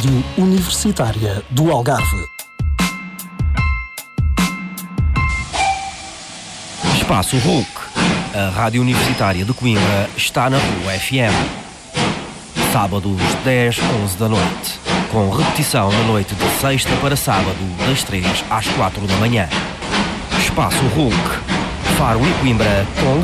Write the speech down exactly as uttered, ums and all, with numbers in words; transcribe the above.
Rádio Universitária do Algarve. Espaço Rock. A Rádio Universitária de Coimbra está na Rua F M. Sábados, dez, onze da noite. Com repetição na noite de sexta para sábado, das três às quatro da manhã. Espaço Rock. Faro e Coimbra com